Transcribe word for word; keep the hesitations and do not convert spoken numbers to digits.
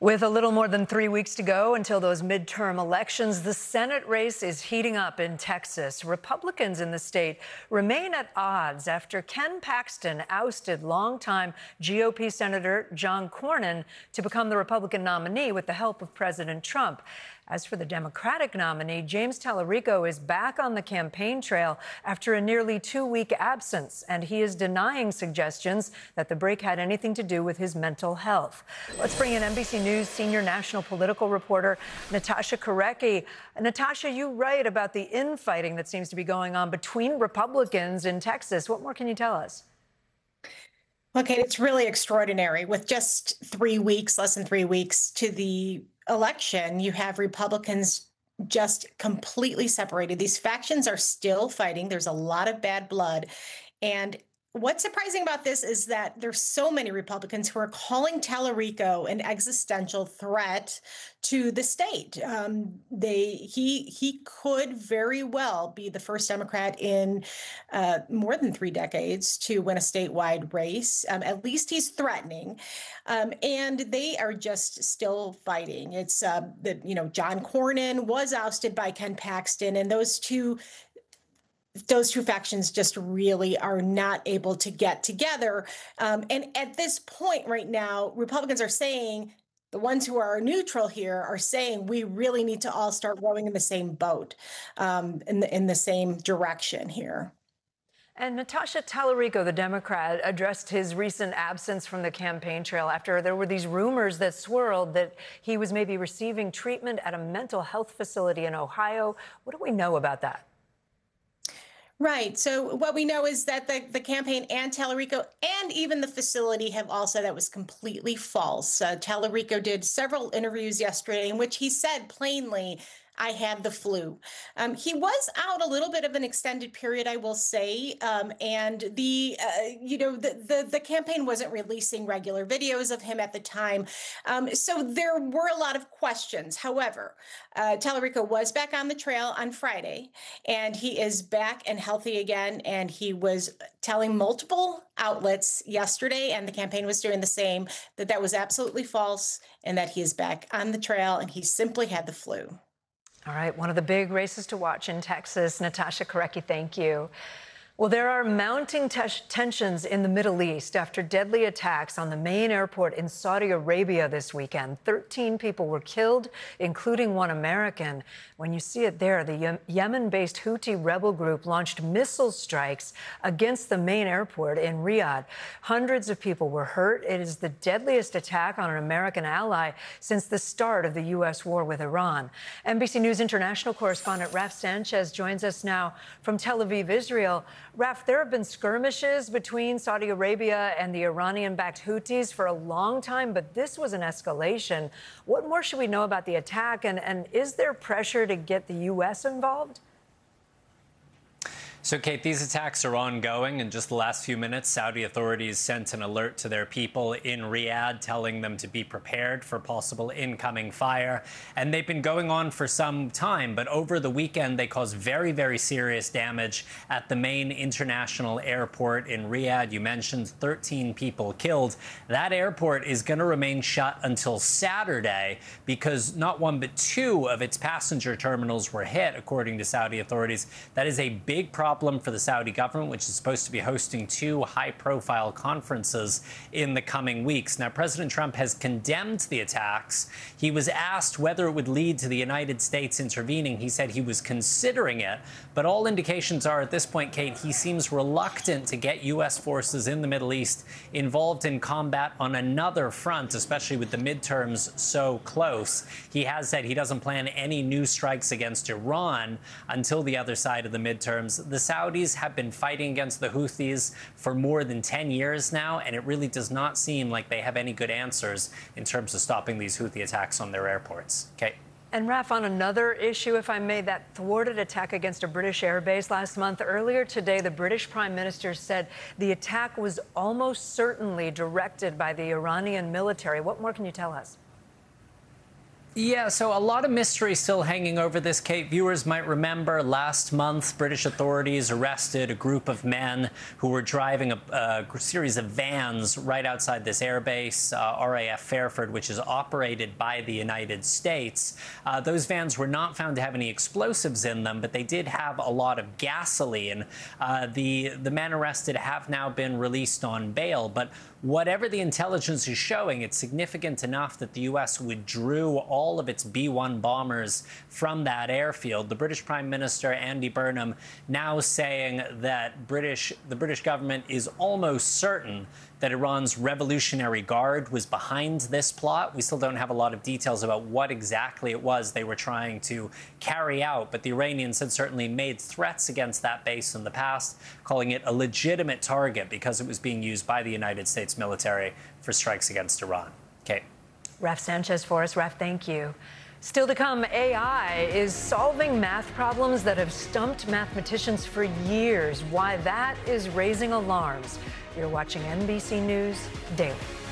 With a little more than three weeks to go until those midterm elections, the Senate race is heating up in Texas. Republicans in the state remain at odds after Ken Paxton ousted longtime G O P Senator John Cornyn to become the Republican nominee with the help of President Trump. As for the Democratic nominee, James Talarico is back on the campaign trail after a nearly two-week absence, and he is denying suggestions that the break had anything to do with his mental health. Let's bring in N B C News senior national political reporter Natasha Korecki. Natasha, you write about the infighting that seems to be going on between Republicans in Texas. What more can you tell us? Okay, it's really extraordinary. With just three weeks, less than three weeks to the election, you have Republicans just completely separated. These factions are still fighting. There's a lot of bad blood. And what's surprising about this is that there's so many Republicans who are calling Talarico an existential threat to the state. Um, they he he could very well be the first Democrat in uh, more than three decades to win a statewide race. Um, at least he's threatening, um, and they are just still fighting. It's uh, that you know John Cornyn was ousted by Ken Paxton, and those two. Those two factions just really are not able to get together. Um, and at this point right now, Republicans are saying, the ones who are neutral here are saying we really need to all start rowing in the same boat, um, in the, in the same direction here. And Natasha, Talarico, the Democrat, addressed his recent absence from the campaign trail after there were these rumors that swirled that he was maybe receiving treatment at a mental health facility in Ohio. What do we know about that? Right. So what we know is that the, the campaign and Talarico and even the facility have all said that was completely false. Uh, Talarico did several interviews yesterday in which he said plainly, I had the flu. Um, he was out a little bit of an extended period, I will say, um, and the uh, you know the, the the campaign wasn't releasing regular videos of him at the time, um, so there were a lot of questions. However, uh, Talarico was back on the trail on Friday, and he is back and healthy again. And he was telling multiple outlets yesterday, and the campaign was doing the same, that that was absolutely false, and that he is back on the trail, and he simply had the flu. All right, one of the big races to watch in Texas. Natasha Korecki, thank you. Well, there are mounting tensions in the Middle East after deadly attacks on the main airport in Saudi Arabia this weekend. thirteen people were killed, including one American. When you see it there, the Yemen-based Houthi rebel group launched missile strikes against the main airport in Riyadh. Hundreds of people were hurt. It is the deadliest attack on an American ally since the start of the U S war with Iran. N B C News international correspondent Raf Sanchez joins us now from Tel Aviv, Israel. Raf, there have been skirmishes between Saudi Arabia and the Iranian-backed Houthis for a long time, but this was an escalation. What more should we know about the attack, and, and is there pressure to get the U S involved? So, Kate, these attacks are ongoing. In just the last few minutes, Saudi authorities sent an alert to their people in Riyadh, telling them to be prepared for possible incoming fire. And they've been going on for some time. But over the weekend, they caused very, very serious damage at the main international airport in Riyadh. You mentioned thirteen people killed. That airport is going to remain shut until Saturday because not one but two of its passenger terminals were hit, according to Saudi authorities. That is a big problem. Problem for the Saudi government, which is supposed to be hosting two high-profile conferences in the coming weeks. Now, President Trump has condemned the attacks. He was asked whether it would lead to the United States intervening. He said he was considering it, but all indications are at this point, Kate, he seems reluctant to get U S forces in the Middle East involved in combat on another front, especially with the midterms so close. He has said he doesn't plan any new strikes against Iran until the other side of the midterms. The Saudis have been fighting against the Houthis for more than ten years now, and it really does not seem like they have any good answers in terms of stopping these Houthi attacks on their airports. Okay. And Raf, on another issue, if I may, that thwarted attack against a British airbase last month. Earlier today, the British Prime Minister said the attack was almost certainly directed by the Iranian military. What more can you tell us? Yeah, so a lot of mystery still hanging over this, Kate. Viewers might remember last month, British authorities arrested a group of men who were driving a, a series of vans right outside this airbase, uh, R A F Fairford, which is operated by the United States. Uh, those vans were not found to have any explosives in them, but they did have a lot of gasoline. Uh, the, the men arrested have now been released on bail, but whatever the intelligence is showing, it's significant enough that the U S withdrew all of its B one bombers from that airfield. The British Prime Minister, Andy Burnham, now saying that British, the British government is almost certain that Iran's Revolutionary Guard was behind this plot. We still don't have a lot of details about what exactly it was they were trying to carry out, but the Iranians had certainly made threats against that base in the past, calling it a legitimate target because it was being used by the United States military for strikes against Iran. Kate. Raf Sanchez for us. Raf, thank you. Still to come, A I is solving math problems that have stumped mathematicians for years. Why that is raising alarms. You're watching N B C News Daily.